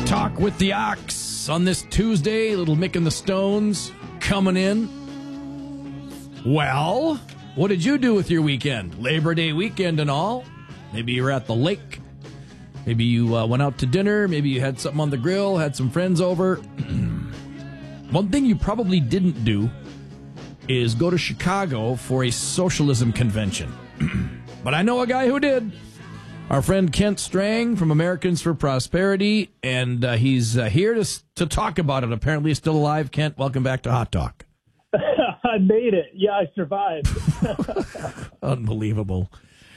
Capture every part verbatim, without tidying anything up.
Talk with the Ox on this Tuesday. Little Mick and the Stones coming in. Well, what did you do with your weekend? Labor Day weekend and all. Maybe you were at the lake. Maybe you uh, went out to dinner. Maybe you had something on the grill, had some friends over. One thing you probably didn't do is go to Chicago for a socialism convention. But I know a guy who did. Our friend Kent Strang from Americans for Prosperity, and uh, he's uh, here to to talk about it. Apparently, he's still alive. Kent, welcome back to Hot Talk. I made it. Yeah, I survived. Unbelievable.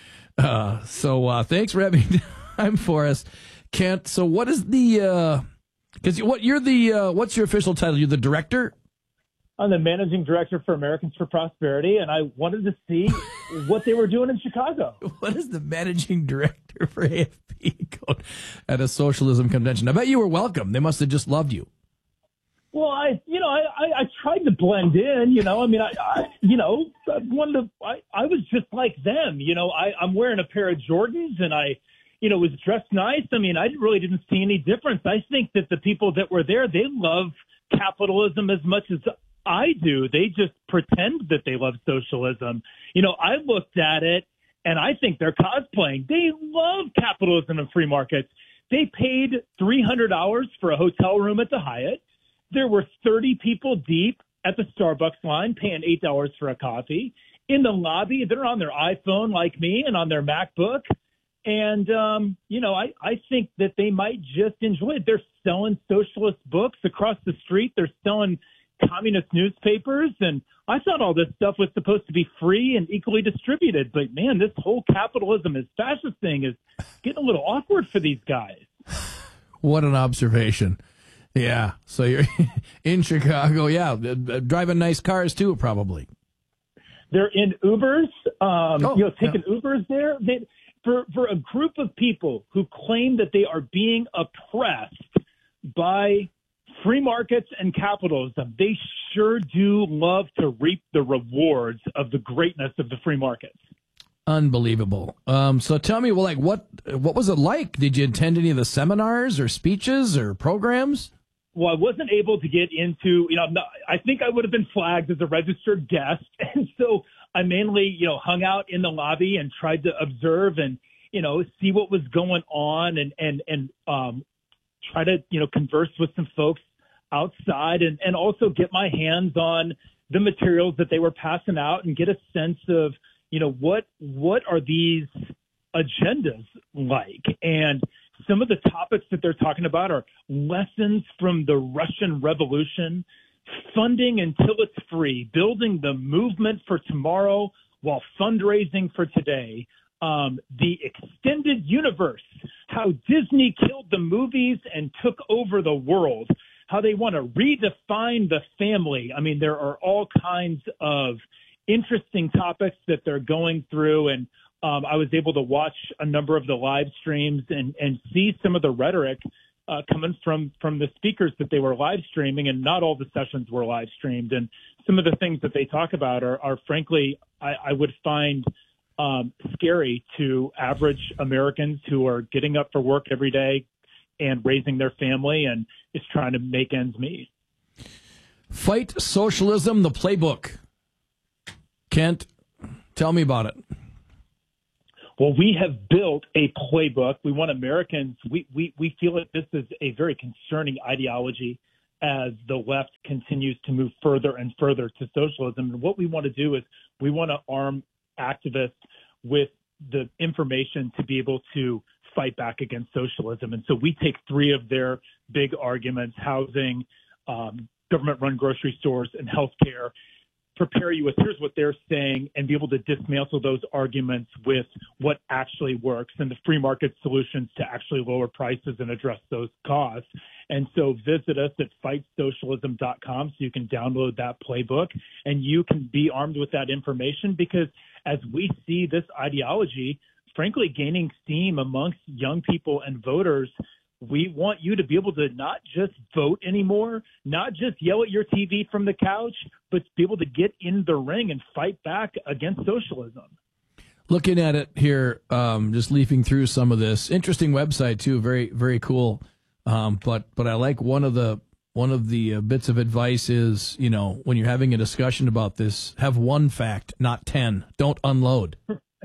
Uh, so uh, thanks for having time for us, Kent. So what is the? Because uh, what you're the? Uh, what's your official title? You're the director. I'm the managing director for Americans for Prosperity, and I wanted to see what they were doing in Chicago. What is the managing director for A F P at a socialism convention? I bet you were welcome. They must have just loved you. Well, I, you know, I, I, I tried to blend in, you know, I mean, I, I you know, I wanted to, I, I was just like them, you know, I, I'm wearing a pair of Jordans and I, you know, was dressed nice. I mean, I really didn't see any difference. I think that the people that were there, they love capitalism as much as I do. They just pretend that they love socialism. You know, I looked at it and I think they're cosplaying. They love capitalism and free markets. They paid three hundred dollars for a hotel room at the Hyatt. There were thirty people deep at the Starbucks line paying eight dollars for a coffee. In the lobby, they're on their iPhone like me and on their MacBook. And, um, you know, I, I think that they might just enjoy it. They're selling socialist books across the street. They're selling communist newspapers. And I thought all this stuff was supposed to be free and equally distributed. But, man, this whole capitalism is fascist thing is getting a little awkward for these guys. What an observation. Yeah. So you're in Chicago. Yeah. Driving nice cars, too, probably. They're in Ubers, um, oh, you know, taking yeah. Ubers there. They, for, for a group of people who claim that they are being oppressed by free markets and capitalism, they sure do love to reap the rewards of the greatness of the free markets. Unbelievable. Um, so tell me, well, like, what what was it like? Did you attend any of the seminars or speeches or programs? Well, I wasn't able to get into, you know, I think I would have been flagged as a registered guest. And so I mainly, you know, hung out in the lobby and tried to observe and, you know, see what was going on and, and, and, um, try to, you know, converse with some folks outside and, and also get my hands on the materials that they were passing out and get a sense of, you know, what, what are these agendas like? And some of the topics that they're talking about are lessons from the Russian Revolution, funding until it's free, building the movement for tomorrow while fundraising for today, um, the extended universe, how Disney killed the movies and took over the world, how they want to redefine the family. I mean, there are all kinds of interesting topics that they're going through, and Um, I was able to watch a number of the live streams and, and see some of the rhetoric uh, coming from, from the speakers that they were live streaming, and not all the sessions were live streamed. And some of the things that they talk about are, are frankly, I, I would find um, scary to average Americans who are getting up for work every day and raising their family and is trying to make ends meet. Fight Socialism, the playbook. Kent, tell me about it. Well, we have built a playbook. We want Americans, we, we, we feel that this is a very concerning ideology as the left continues to move further and further to socialism. And what we want to do is we want to arm activists with the information to be able to fight back against socialism. And so we take three of their big arguments: housing, um, government-run grocery stores, and healthcare, prepare you with here's what they're saying and be able to dismantle those arguments with what actually works and the free market solutions to actually lower prices and address those costs. And so visit us at fight socialism dot com so you can download that playbook and you can be armed with that information, because as we see this ideology, frankly, gaining steam amongst young people and voters, we want you to be able to not just vote anymore, not just yell at your T V from the couch, but be able to get in the ring and fight back against socialism. Looking at it here, um, just leafing through some of this. Interesting website, too. Very, very cool Um, but but I like one of the one of the uh, bits of advice is, you know, when you're having a discussion about this, have one fact, not ten. Don't unload.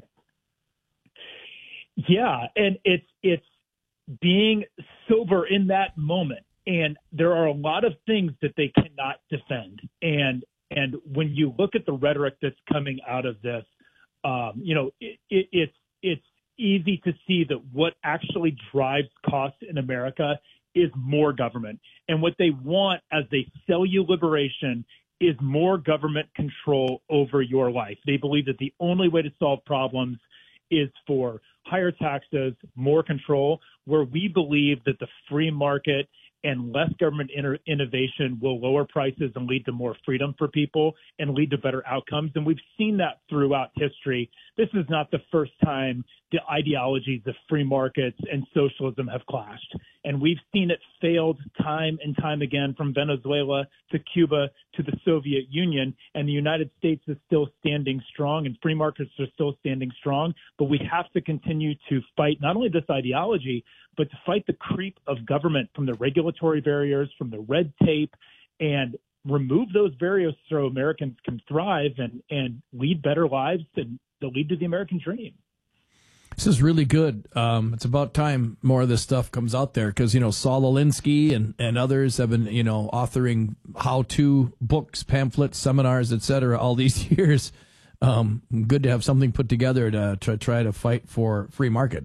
Yeah, and it's it's being sober in that moment. And there are a lot of things that they cannot defend. And and when you look at the rhetoric that's coming out of this, um, you know, it, it, it's it's easy to see that what actually drives costs in America is more government. And what they want as they sell you liberation is more government control over your life. They believe that the only way to solve problems is for higher taxes, more control, where we believe that the free market and less government inter- innovation will lower prices and lead to more freedom for people and lead to better outcomes. And we've seen that throughout history. This is not the first time the ideologies of free markets and socialism have clashed. And we've seen it failed time and time again, from Venezuela to Cuba to the Soviet Union. And the United States is still standing strong, and free markets are still standing strong. But we have to continue to fight not only this ideology, but to fight the creep of government from the regulatory barriers, from the red tape, and remove those barriers so Americans can thrive and, and lead better lives and lead to the American dream. This is really good. Um, it's about time more of this stuff comes out there because, you know, Saul Alinsky and, and others have been, you know, authoring how-to books, pamphlets, seminars, et cetera, all these years. Um, good to have something put together to, to try to fight for free market.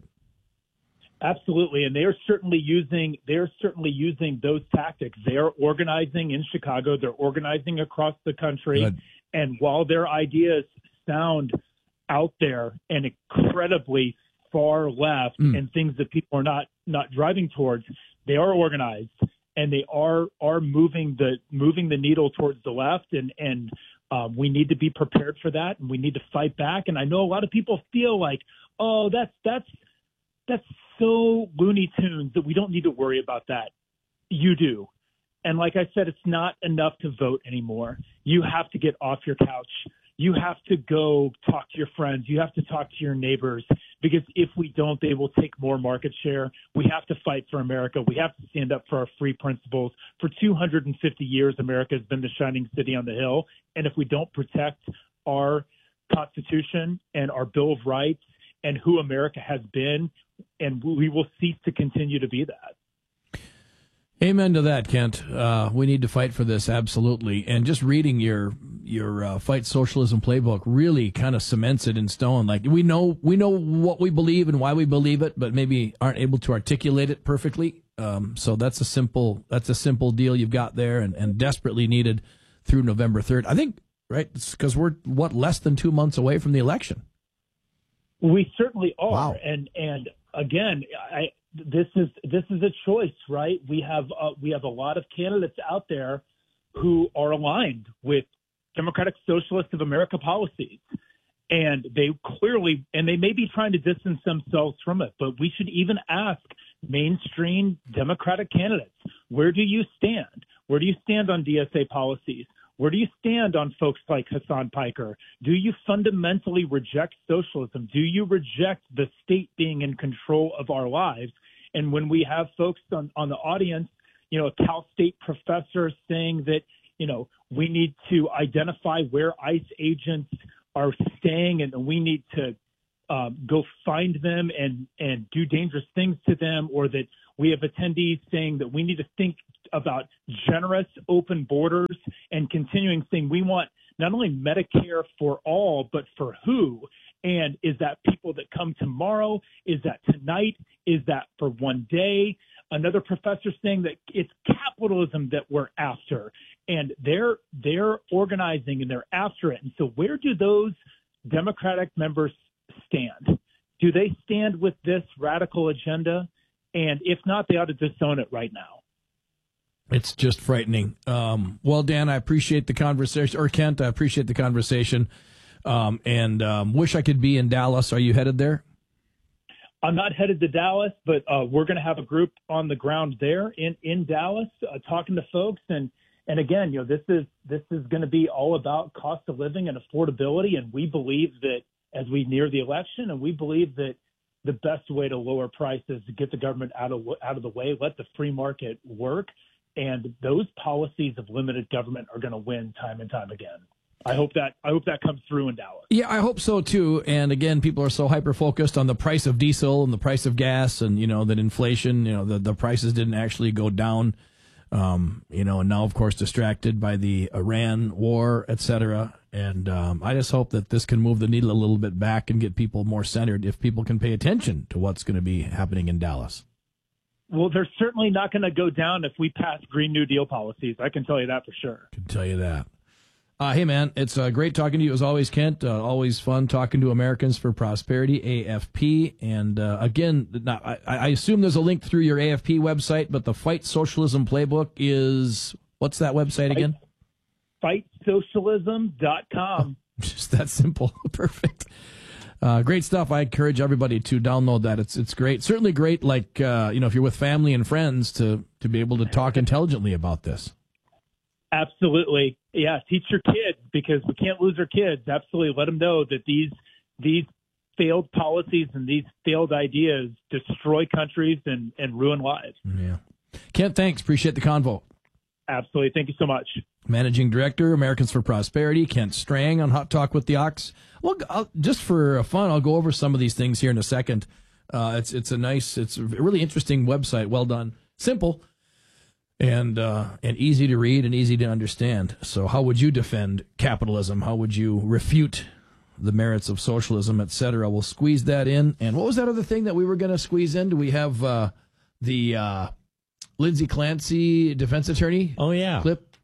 Absolutely, and they are certainly using they are certainly using those tactics. They are organizing in Chicago. They're organizing across the country. Good. And while their ideas sound out there and incredibly far left mm. and things that people are not not driving towards, they are organized and they are are moving the moving the needle towards the left. And and um, we need to be prepared for that, and we need to fight back. And I know a lot of people feel like, oh, that's that's that's so Looney Tunes that we don't need to worry about that. You do. And like I said, it's not enough to vote anymore. You have to get off your couch. You have to go talk to your friends. You have to talk to your neighbors, because if we don't, they will take more market share. We have to fight for America. We have to stand up for our free principles. For two hundred fifty years, America has been the shining city on the hill. And if we don't protect our Constitution and our Bill of Rights and who America has been, and we will cease to continue to be that. Amen to that, Kent. Uh, we need to fight for this, absolutely. And just reading your your uh, Fight Socialism playbook really kind of cements it in stone. Like we know we know what we believe and why we believe it, but maybe aren't able to articulate it perfectly. Um, so that's a simple that's a simple deal you've got there, and, and desperately needed through November third. I think, right? Because we're what less than two months away from the election. We certainly are, Wow. and and again, I. This is this is a choice, right? We have uh, we have a lot of candidates out there who are aligned with Democratic Socialists of America policies, and they clearly and they may be trying to distance themselves from it. But we should even ask mainstream Democratic candidates, where do you stand? Where do you stand on D S A policies? Where do you stand on folks like Hassan Piker? Do you fundamentally reject socialism? Do you reject the state being in control of our lives? And when we have folks on, on the audience, you know, a Cal State professor saying that, you know, we need to identify where ICE agents are staying and we need to um, go find them and, and do dangerous things to them, or that we have attendees saying that we need to think about generous open borders and continuing saying we want not only Medicare for all, but for who? And is that people that come tomorrow? Is that tonight? Is that for one day? Another professor saying that it's capitalism that we're after, and they're they're organizing and they're after it. And so where do those Democratic members stand? Do they stand with this radical agenda? And if not, they ought to disown it right now. It's just frightening. Um, well, Dan, I appreciate the conversation, or Kent, I appreciate the conversation, um, and um, wish I could be in Dallas. Are you headed there? I'm not headed to Dallas, but uh, we're going to have a group on the ground there in in Dallas, uh, talking to folks. And and again, you know, this is this is going to be all about cost of living and affordability. And we believe that as we near the election, and we believe that the best way to lower prices is to get the government out of out of the way, let the free market work, and those policies of limited government are going to win time and time again. I hope that I hope that comes through in Dallas. Yeah, I hope so too. And again, people are so hyper focused on the price of diesel and the price of gas, and you know that inflation. You know the the prices didn't actually go down. Um, you know, and now of course distracted by the Iran war, et cetera. And um, I just hope that this can move the needle a little bit back and get people more centered. If people can pay attention to what's going to be happening in Dallas. Well, they're certainly not going to go down if we pass Green New Deal policies. I can tell you that for sure. Can tell you that. Uh, hey, man, it's uh, great talking to you as always, Kent. Uh, always fun talking to Americans for Prosperity, A F P. And uh, again, now, I, I assume there's a link through your A F P website, but the Fight Socialism Playbook is, what's that website again? fight socialism dot com. Just that simple. Perfect. Uh, great stuff. I encourage everybody to download that. It's it's great. Certainly great, like, uh, you know, if you're with family and friends, to, to be able to talk intelligently about this. Absolutely. Yeah, teach your kids, because we can't lose our kids. Absolutely. Let them know that these these failed policies and these failed ideas destroy countries and, and ruin lives. Yeah. Kent, thanks. Appreciate the convo. Absolutely. Thank you so much. Managing Director, Americans for Prosperity, Kent Strang on Hot Talk with the Ox. Well, I'll, just for fun, I'll go over some of these things here in a second. Uh, it's it's a nice, it's a really interesting website. Well done. Simple. And uh, and easy to read and easy to understand. So how would you defend capitalism? How would you refute the merits of socialism, et cetera? We'll squeeze that in. And what was that other thing that we were going to squeeze in? Do we have uh, the uh, Lindsey Clancy defense attorney? Oh, yeah. Clip?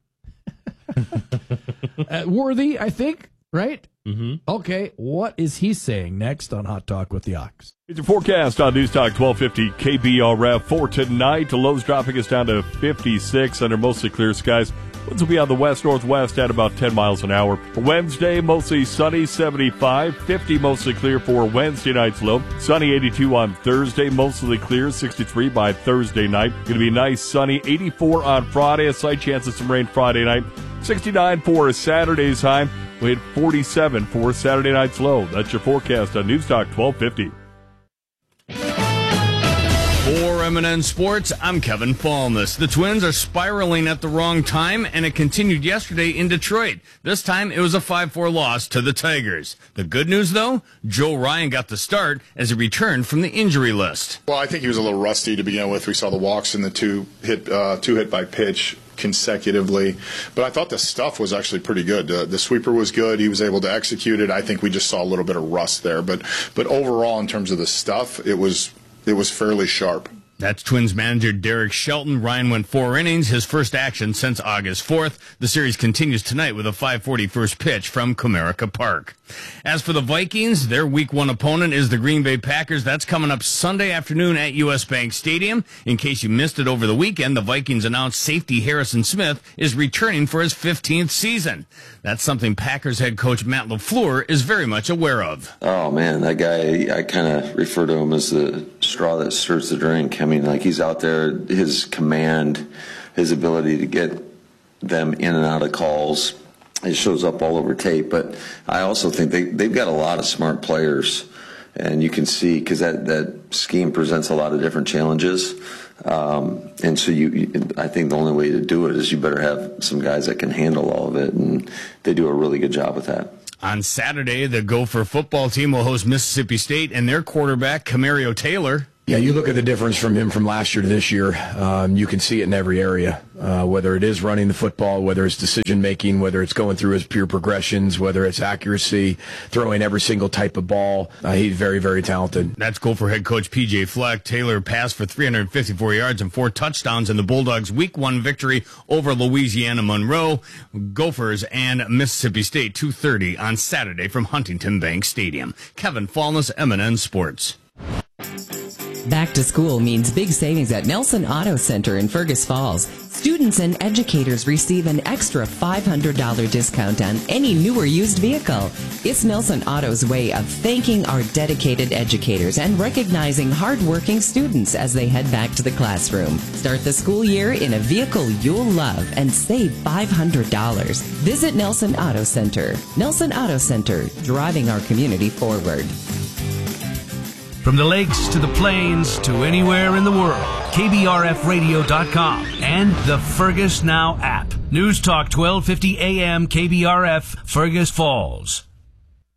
uh, Worthy, I think, right? Mm-hmm. Okay, what is he saying next on Hot Talk with the Ox? It's a forecast on News Talk twelve fifty K B R F for tonight. The lows dropping us down to fifty-six under mostly clear skies. Winds will be on the west-northwest at about ten miles an hour. For Wednesday, mostly sunny, seventy-five. fifty mostly clear for Wednesday night's low. Sunny, eighty-two on Thursday, mostly clear, sixty-three by Thursday night. Going to be nice, sunny, eighty-four on Friday. A slight chance of some rain Friday night. sixty-nine for Saturday's high. We hit forty-seven for Saturday night's low. That's your forecast on News Talk twelve fifty. For M and N Sports, I'm Kevin Fallness. The Twins are spiraling at the wrong time, and it continued yesterday in Detroit. This time, it was a five four loss to the Tigers. The good news, though, Joe Ryan got the start as he returned from the injury list. Well, I think he was a little rusty to begin with. We saw the walks and the two hit, uh, two hit by pitch consecutively, but I thought the stuff was actually pretty good. Uh, the sweeper was good. He was able to execute it. I think we just saw a little bit of rust there, but but overall, in terms of the stuff, it was it was fairly sharp. That's Twins manager Derek Shelton. Ryan went four innings, his first action since August fourth. The series continues tonight with a five forty first pitch from Comerica Park. As for the Vikings, their week one opponent is the Green Bay Packers. That's coming up Sunday afternoon at U S Bank Stadium. In case you missed it over the weekend, the Vikings announced safety Harrison Smith is returning for his fifteenth season. That's something Packers head coach Matt LaFleur is very much aware of. Oh, man, that guy, I kind of refer to him as the straw that stirs the drink. I mean, like, he's out there, his command, his ability to get them in and out of calls, it shows up all over tape. But I also think they, they've got a lot of smart players, and you can see, because that, that scheme presents a lot of different challenges. Um, and so you, you, I think the only way to do it is you better have some guys that can handle all of it, and they do a really good job with that. On Saturday, the Gopher football team will host Mississippi State and their quarterback, Camario Taylor. Yeah, you look at the difference from him from last year to this year. Um, you can see it in every area, uh, whether it is running the football, whether it's decision-making, whether it's going through his pure progressions, whether it's accuracy, throwing every single type of ball. Uh, he's very, very talented. That's Gopher head coach P J Fleck. Taylor passed for three hundred fifty-four yards and four touchdowns in the Bulldogs' week one victory over Louisiana Monroe. Gophers and Mississippi State, two thirty on Saturday from Huntington Bank Stadium. Kevin Fallness, M and N Sports. Back to school means big savings at Nelson Auto Center in Fergus Falls. Students and educators receive an extra five hundred dollars discount on any new or used vehicle. It's Nelson Auto's way of thanking our dedicated educators and recognizing hardworking students as they head back to the classroom. Start the school year in a vehicle you'll love and save five hundred dollars. Visit Nelson Auto Center. Nelson Auto Center, driving our community forward. From the lakes to the plains to anywhere in the world, K B R F radio dot com and the Fergus Now app. News Talk twelve fifty A M K B R F, Fergus Falls.